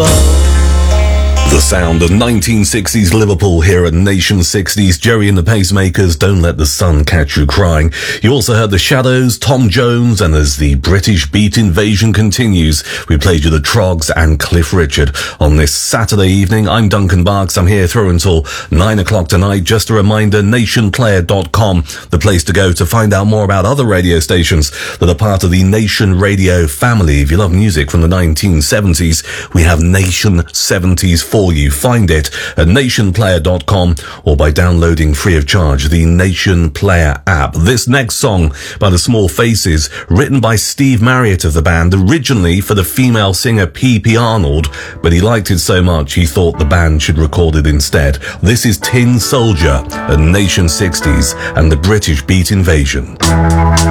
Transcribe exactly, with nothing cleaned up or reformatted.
love. The sound of nineteen sixties Liverpool here at Nation sixties. Jerry and the Pacemakers, Don't Let the Sun Catch You Crying. You also heard The Shadows, Tom Jones, and as the British beat invasion continues, we played you the Trogs and Cliff Richard. On this Saturday evening, I'm Duncan Barks. I'm here through until nine o'clock tonight. Just a reminder, nation player dot com, the place to go to find out more about other radio stations that are part of the Nation Radio family. If you love music from the nineteen seventies, we have Nation seventies for you. Find it at nation player dot com or by downloading free of charge the Nation Player app. This next song by the Small Faces, written by Steve Marriott of the band, originally for the female singer P P Arnold, but he liked it so much he thought the band should record it instead. This is Tin Soldier at Nation sixties and the British Beat Invasion.